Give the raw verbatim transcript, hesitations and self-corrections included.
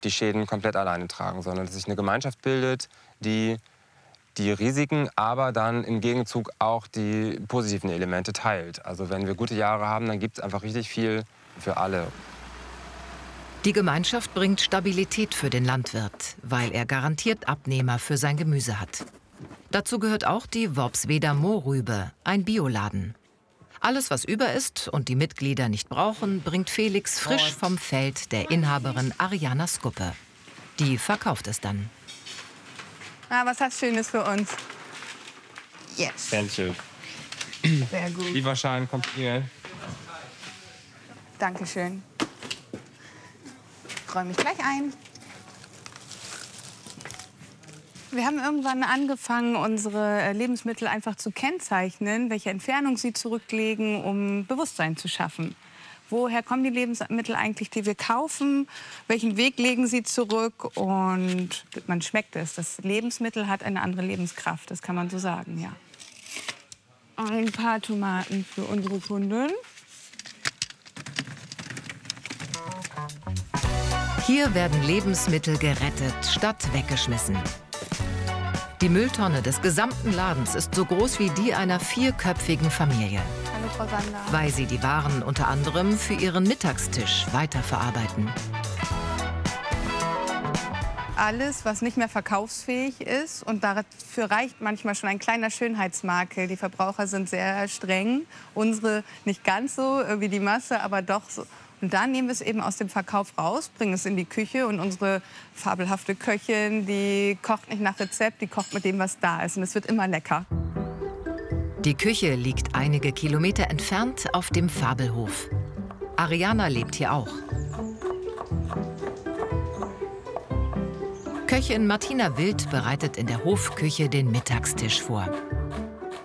die Schäden komplett alleine tragen, sondern dass sich eine Gemeinschaft bildet, die die Risiken, aber dann im Gegenzug auch die positiven Elemente teilt. Also wenn wir gute Jahre haben, dann gibt es einfach richtig viel für alle. Die Gemeinschaft bringt Stabilität für den Landwirt, weil er garantiert Abnehmer für sein Gemüse hat. Dazu gehört auch die Worpsweder Mohrrübe, ein Bioladen. Alles, was über ist und die Mitglieder nicht brauchen, bringt Felix frisch vom Feld der Inhaberin Ariana Skuppe. Die verkauft es dann. Ah, was hast Schönes für uns? Yes. Dankeschön. Sehr gut. Lieferschein kommt hier. Dankeschön. Ich räume mich gleich ein. Wir haben irgendwann angefangen, unsere Lebensmittel einfach zu kennzeichnen, welche Entfernung sie zurücklegen, um Bewusstsein zu schaffen. Woher kommen die Lebensmittel eigentlich, die wir kaufen? Welchen Weg legen sie zurück? Und man schmeckt es. Das Lebensmittel hat eine andere Lebenskraft, das kann man so sagen, ja. Ein paar Tomaten für unsere Kunden. Hier werden Lebensmittel gerettet, statt weggeschmissen. Die Mülltonne des gesamten Ladens ist so groß wie die einer vierköpfigen Familie, Hallo, Frau Sander. weil sie die Waren unter anderem für ihren Mittagstisch weiterverarbeiten. Alles, was nicht mehr verkaufsfähig ist, und dafür reicht manchmal schon ein kleiner Schönheitsmakel. Die Verbraucher sind sehr streng, unsere nicht ganz so wie die Masse, aber doch so. Und dann nehmen wir es eben aus dem Verkauf raus, bringen es in die Küche, und unsere fabelhafte Köchin, die kocht nicht nach Rezept, die kocht mit dem, was da ist, und es wird immer lecker. Die Küche liegt einige Kilometer entfernt auf dem Fabelhof. Ariana lebt hier auch. Köchin Martina Wild bereitet in der Hofküche den Mittagstisch vor.